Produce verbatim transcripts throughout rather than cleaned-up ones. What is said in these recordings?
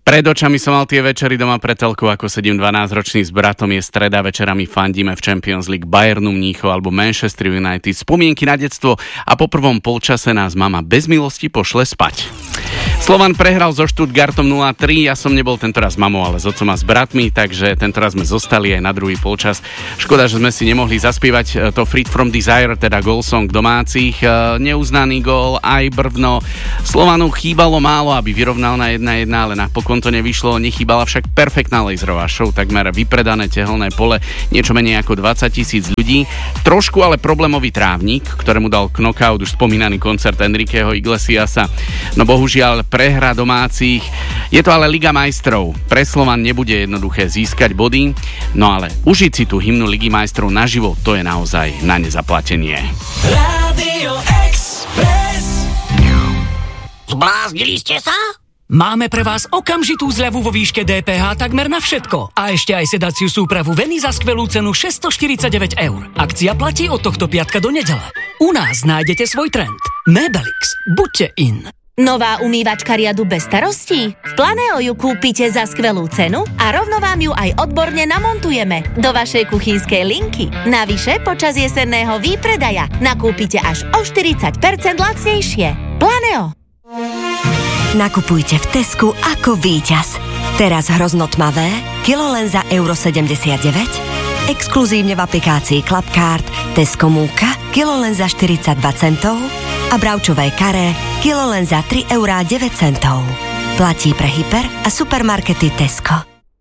Pred očami som mal tie večery doma pre telku, ako sedím dvanásťročný s bratom, je streda, večerami fandíme v Champions League Bayernu Mníchov alebo Manchester United. Spomienky na detstvo a po prvom polčase nás mama bez milosti pošle spať. Slovan prehral so Stuttgartom nula tri, ja som nebol tentoraz s mamou, ale s otcom a s bratmi, takže tentoraz sme zostali aj na druhý polčas. Škoda, že sme si nemohli zaspievať to Freed from Desire, teda gól song domácich. Neuznaný gól, aj brvno. Slovanu chýbalo málo, aby vyrovnal na jedna jedna, ale napokon to nevyšlo. Nechýbala však perfektná laserová show, takmer vypredané tehelné pole, niečo menej ako dvadsať tisíc ľudí. Trošku ale problémový trávnik, ktorému dal knockout už spomínaný koncert Enriqueho Iglesiasa. No bohužiaľ prehra domácich. Je to ale Liga majstrov. Pre Slovan nebude jednoduché získať body, no ale užiť si tú hymnu Ligy majstrov naživo, to je naozaj na nezaplatenie. Rádio Express. Zbláznili ste sa? Máme pre vás okamžitú zľavu vo výške dé pé há takmer na všetko. A ešte aj sedaciu súpravu Veny za skvelú cenu šesťstoštyridsaťdeväť eur. Akcia platí od tohto piatka do nedele. U nás nájdete svoj trend. Mebelix. Buďte in. Nová umývačka riadu bez starostí? V Planeo ju kúpite za skvelú cenu a rovno vám ju aj odborne namontujeme do vašej kuchynskej linky. Navyše, počas jesenného výpredaja nakúpite až o štyridsať percent lacnejšie. Planeo. Nakupujte v Tesku ako víťaz. Teraz hrozno tmavé, kilo len za euro sedemdesiatdeväť, exkluzívne v aplikácii Clubcard Tesco múka, kilo len za štyridsaťdva centov a bravčové karé, kilo len za tri eurá deväť centov. Platí pre hyper a supermarkety Tesco.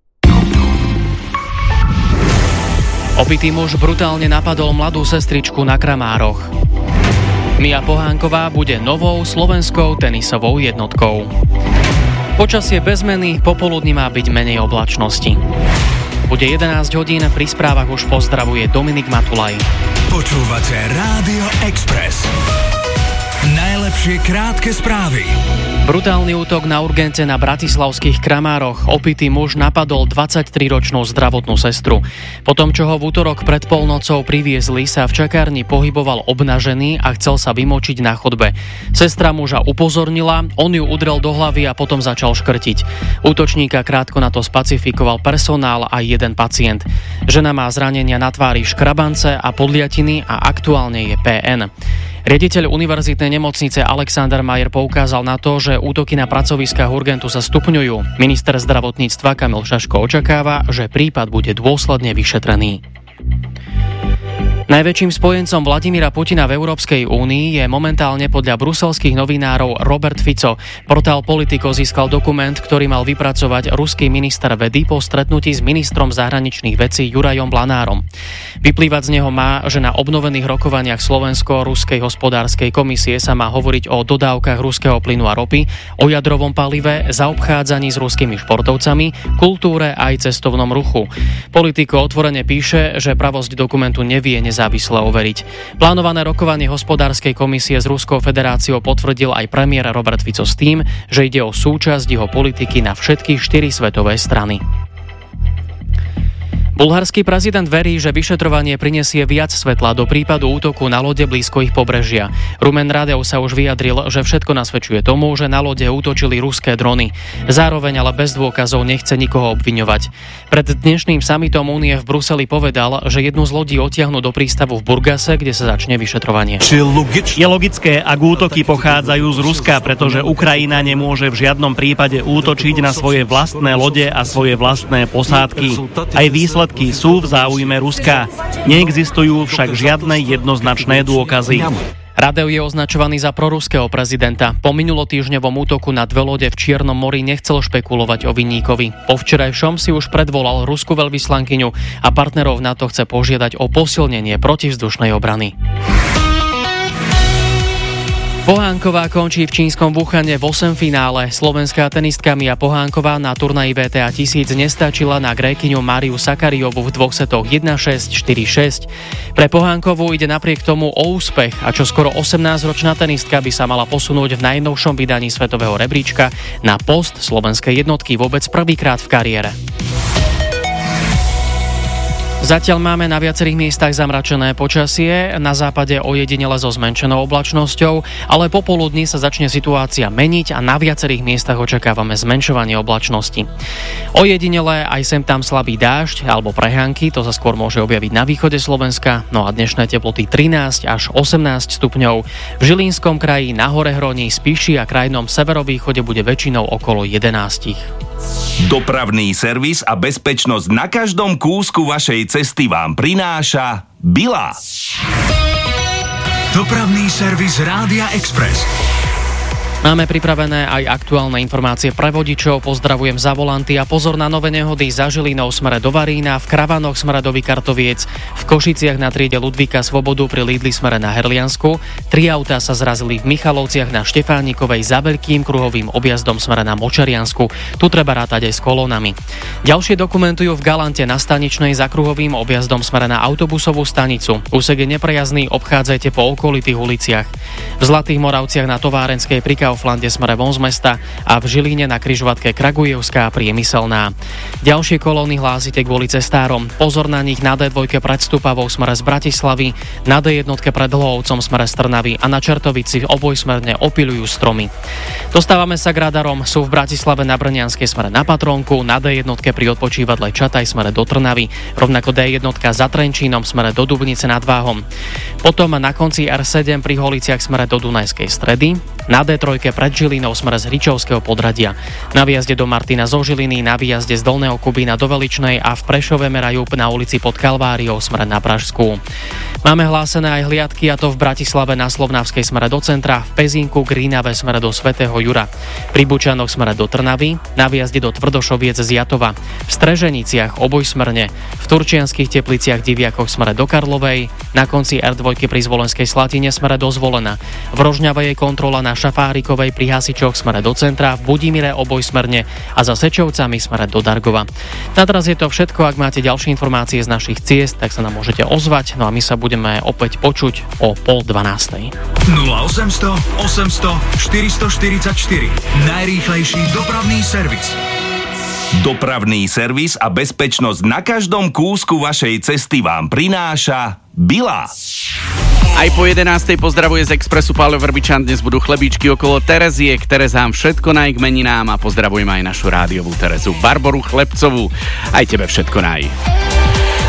Opitý muž brutálne napadol mladú sestričku na Kramároch. Mia Pohánková bude novou slovenskou tenisovou jednotkou. Počasie bez zmeny, popoludní má byť menej oblačnosti. Bude jedenásť hodín, pri správach už pozdravuje Dominik Matulaj. Počúvate Rádio Express. Najlepšie krátke správy. Brutálny útok na urgente na bratislavských Kramároch. Opitý muž napadol dvadsaťtriročnú zdravotnú sestru. Po tom, čo ho v útorok pred polnocou priviezli, sa v čakárni pohyboval obnažený a chcel sa vymočiť na chodbe. Sestra muža upozornila, on ju udrel do hlavy a potom začal škrtiť. Útočníka krátko na to spacifikoval personál a jeden pacient. Žena má zranenia na tvári, škrabance a podliatiny a aktuálne je pé en. Riaditeľ univerzitnej nemocnice Alexander Majer poukázal na to, že útoky na pracoviskách urgentu sa stupňujú. Minister zdravotníctva Kamil Šaško očakáva, že prípad bude dôsledne vyšetrený. Najväčším spojencom Vladimíra Putina v Európskej únii je momentálne podľa bruselských novinárov Robert Fico. Portál Politico získal dokument, ktorý mal vypracovať ruský minister vedy po stretnutí s ministrom zahraničných vecí Jurajom Blanárom. Vyplývať z neho má, že na obnovených rokovaniach Slovensko-Ruskej hospodárskej komisie sa má hovoriť o dodávkach ruského plynu a ropy, o jadrovom palive, zaobchádzaní s ruskými športovcami, kultúre aj cestovnom ruchu. Politico otvorene píše, že pravosť dokumentu nevie nezávisle overiť. Plánované rokovanie hospodárskej komisie s Ruskou federáciou potvrdil aj premiér Robert Fico s tým, že ide o súčasť jeho politiky na všetky štyri svetové strany. Bulharský prezident verí, že vyšetrovanie prinesie viac svetla do prípadu útoku na lode blízko ich pobrežia. Rumen Radev sa už vyjadril, že všetko nasvedčuje tomu, že na lode útočili ruské drony. Zároveň ale bez dôkazov nechce nikoho obviňovať. Pred dnešným summitom Únie v Bruseli povedal, že jednu z lodí odtiahnu do prístavu v Burgase, kde sa začne vyšetrovanie. Je logické, ak útoky pochádzajú z Ruska, pretože Ukrajina nemôže v žiadnom prípade útočiť na svoje vlastné lode a svoje vlastné posádky. Aj výsledky sú v záujme Ruska. Neexistujú však žiadne jednoznačné dôkazy. Radev je označovaný za proruského prezidenta. Po minulotýždňovom útoku na dve lode v Čiernom mori nechcel špekulovať o vinníkovi. Po včerajšom si už predvolal ruskú veľvyslankyňu a partnerov NATO chce požiadať o posilnenie protivzdušnej obrany. Pohánková končí v čínskom Wuhane v osemfinále. Slovenská tenistka Mia Pohánková na turnaji vé té á tisíc nestačila na Grékyňu Mariu Sakariovu v dvoch setoch jeden šesť štyri šesť. Pre Pohánkovú ide napriek tomu o úspech a čo skoro osemnásťročná tenistka by sa mala posunúť v najnovšom vydaní svetového rebríčka na post slovenskej jednotky vôbec prvýkrát v kariére. Zatiaľ máme na viacerých miestach zamračené počasie, na západe ojedinele so zmenšenou oblačnosťou, ale popoludní sa začne situácia meniť a na viacerých miestach očakávame zmenšovanie oblačnosti. Ojedinele aj sem tam slabý dážď alebo prehánky, to sa skôr môže objaviť na východe Slovenska, no a dnešné teploty trinásť až osemnásť stupňov. V Žilinskom kraji, na hore Hroní, Spiši a krajnom severovýchode bude väčšinou okolo jedenásť. Dopravný servis a bezpečnosť na každom kúsku vašej cesty vám prináša Bila. Dopravný servis Rádia Express. Máme pripravené aj aktuálne informácie pre vodičov, pozdravujem za volanty a pozor na nové nehody za Žilinou smere do Varína, v Kravanoch smere do Vikartoviec, v Košiciach na triede Ludvíka Svobodu pri Lídli smere na Herliansku, tri autá sa zrazili v Michalovciach na Štefánikovej za veľkým kruhovým objazdom smere na Močariansku, tu treba rátať aj s kolónami. Ďalšie dokumentujú v Galante na staničnej za kruhovým objazdom smere na autobusovú stanicu, úsek je neprejazný, obchádzajte po okolitých uliciach. V Zlatých Moravciach na Továrenskej pri Kauflande smere von z mesta a v Žiline na križovatke Kragujevská a Priemyselná. Ďalšie kolóny hlásite kvôli cestárom. Pozor na nich na dé dva pred Stupavou smere z Bratislavy, na dé jedna pred Hlohovcom smere z Trnavy a na Čertovici obojsmerne opiľujú stromy. Dostávame sa k radarom. Sú v Bratislave na Brnianskej smere na Patrónku, na dé jedna pri odpočívadle Čataj smere do Trnavy, rovnako dé jedna za Trenčínom smere do Dubnice nad Váhom. Potom na konci er sedem pri Holiciach smere do Dunajskej Stredy, na dé tri pred Žilinou smere z Hričovského Podradia, na výjazde do Martina zo Žiliny, na výjazde z Dolného Kubína do Veličnej a v Prešove merajú na ulici pod Kalváriou smere na Pražskú. Máme hlásené aj hliadky, a to v Bratislave na Slovnavskej smere do centra, v Pezinku k Rínave smere do Svätého Jura, pri Bučanoch smere do Trnavy, na výjazde do Tvrdošoviec z Jatova, v Streženiciach obojsmerne, v Turčianskych Tepliciach Diviakoch smere do Karlovej, na konci er dva pri Zvolenskej Slatine smere do Zvolena, v Rožňave je kontrola na Šafárikovej pri Hasičoch smere do centra, v Budimire obojsmerne a za Sečovcami smere do Dargova. Na teraz je to všetko, ak máte ďalšie informácie z našich ciest, tak sa nám môžete ozvať, no a my sa budeme opäť počuť o pol dvanástej. nula osemsto osemsto štyristoštyridsaťštyri. Najrýchlejší dopravný servis. Dopravný servis a bezpečnosť na každom kúsku vašej cesty vám prináša Bila. Aj po jedenástej pozdravuje z Expressu Páľo Vrbičan. Dnes budú chlebíčky okolo Tereziek. Terezám všetko naj k meninám a pozdravujem aj našu rádiovú Terezu Barboru Chlebcovú. Aj tebe všetko naj.